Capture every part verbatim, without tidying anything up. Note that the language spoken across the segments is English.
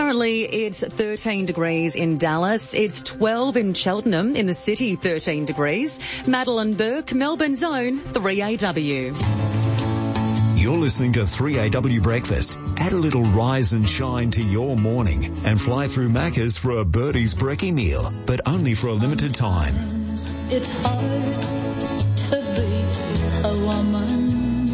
Currently, it's thirteen degrees in Dallas. It's twelve in Cheltenham, in the city, thirteen degrees. Madeline Burke, Melbourne's own three A W. You're listening to three A W Breakfast. Add a little rise and shine to your morning and fly through Macca's for a Birdie's brekkie meal, but only for a limited time. It's hard to be a woman.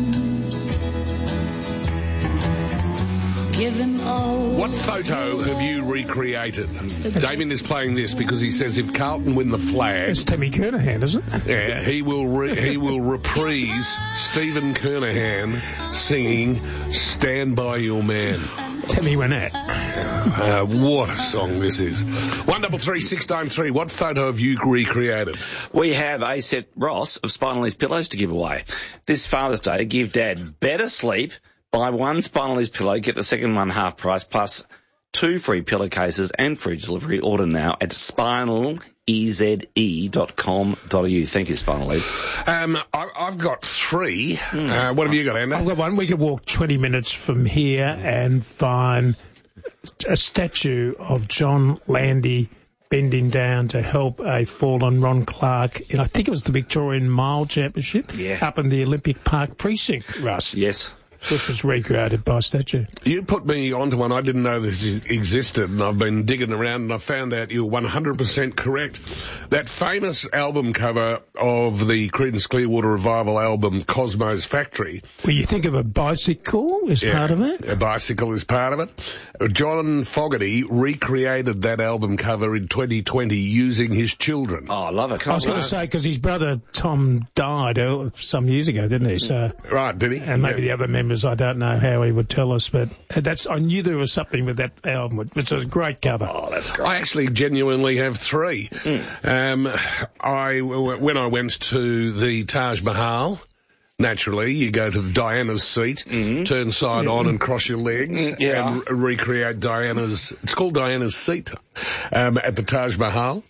Give him all. What photo have you recreated? Damien is playing this because he says if Carlton win the flag, it's Timmy Kernahan, isn't it? Yeah, he will re- he will reprise Stephen Kernahan singing "Stand by Your Man." Timmy Wynette. Uh, what a song this is. One double three six nine three. What photo have you recreated? We have A set Ross of Spinalist pillows to give away. This Father's Day, give Dad better sleep. Buy one Spinalist pillow, get the second one half price, plus two free pillowcases and free delivery. Order now at spinal e z e dot com dot a u. Thank you, Spinalist. Um, I, I've got three. Mm. Uh, what have you got, Andy? I've got one. We could walk twenty minutes from here and find a statue of John Landy bending down to help a fallen Ron Clark in, I think it was the Victorian Mile Championship, yeah. up in the Olympic Park precinct, Russ. Yes. This was recreated by statue. You put me onto one. I didn't know this existed, and I've been digging around, and I found out you're one hundred percent correct. That famous album cover of the Creedence Clearwater Revival album, Cosmo's Factory. Well, you think of a bicycle as yeah, part of it? A bicycle is part of it. John Fogerty recreated that album cover in twenty twenty using his children. Oh, I love it. I was going to say, because his brother Tom died some years ago, didn't he? So, right, did he? And maybe yeah. the other members. I don't know how he would tell us, but that's, I knew there was something with that album, which was a great cover. Oh, that's great. I actually genuinely have three. Mm. Um, I, when I went to the Taj Mahal, naturally, you go to the Diana's seat, mm-hmm. turn side yeah. on and cross your legs yeah. and re- recreate Diana's, it's called Diana's seat, um, at the Taj Mahal.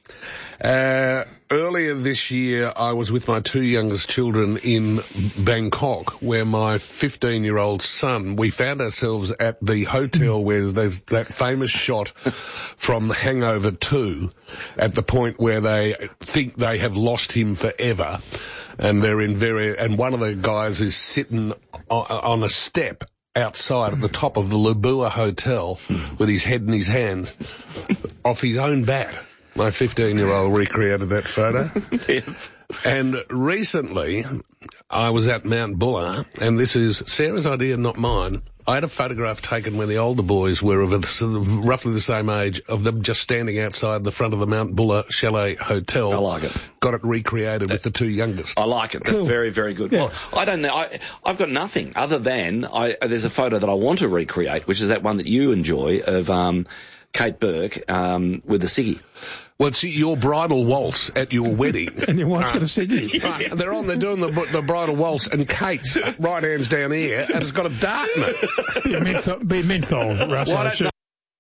Uh, earlier this year, I was with my two youngest children in Bangkok, where my fifteen-year-old son, we found ourselves at the hotel where there's that famous shot from Hangover two, at the point where they think they have lost him forever, and they're in very, and one of the guys is sitting on a step outside at the top of the Labua Hotel with his head in his hands, off his own bat. My fifteen-year-old recreated that photo. Yeah. And recently, I was at Mount Buller, and this is Sarah's idea, not mine. I had a photograph taken when the older boys were of a, roughly the same age, of them just standing outside the front of the Mount Buller Chalet Hotel. I like it. Got it recreated that, with the two youngest. I like it. That's cool. Very, very good. Yeah. Well, I don't know. I, I've got nothing other than I, there's a photo that I want to recreate, which is that one that you enjoy of um, Kate Burke um, with the ciggy. Well, it's your bridal waltz at your wedding. And your wife's uh, got a ciggy. Right, they're on, they're doing the, the bridal waltz, and Kate's right hand's down here, and it's got a dart in it. Be menthol, be menthol Russell.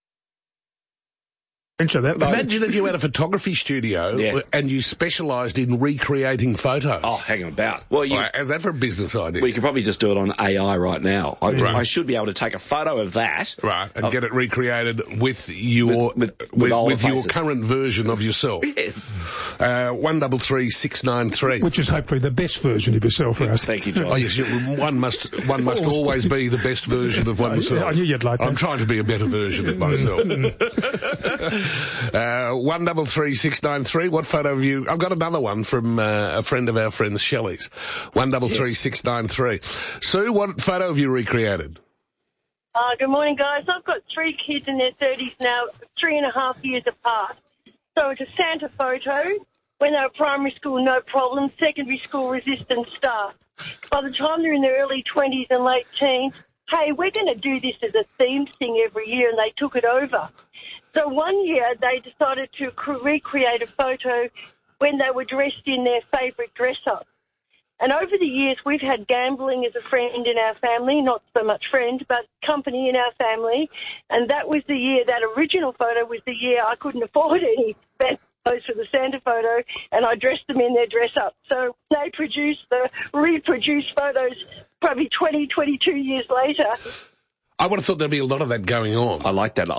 That Imagine if you had a photography studio yeah. and you specialised in recreating photos. Oh, hang on about. Well, you, right, how's that for a business idea? We could probably just do it on A I right now. I, right. I should be able to take a photo of that. Right, and of, get it recreated with your with, with, with, with, with your current version of yourself. Yes. Uh, one double three six nine three. Which is hopefully the best version of yourself, Russ. Thank you, John. Oh, yes, one must one must always be the best version of oneself. I knew you'd like that. I'm trying to be a better version of myself. uh, one double three six nine three. What photo have you? I've got another one from uh, a friend of our friend Shelley's. One double three six nine three. Sue, what photo have you recreated? Uh, good morning, guys. I've got three kids in their thirties now, three and a half years apart. So it's a Santa photo. When they were primary school, no problem. Secondary school, resistant staff. By the time they're in their early twenties and late teens, hey, we're going to do this as a themed thing every year, and they took it over. So one year they decided to recreate a photo when they were dressed in their favourite dress-up. And over the years, we've had gambling as a friend in our family, not so much friend, but company in our family. And that was the year, that original photo was the year I couldn't afford any photos for the Santa photo, and I dressed them in their dress-up. So they produced the reproduced photos probably twenty, twenty-two years later. I would have thought there'd be a lot of that going on. I like that.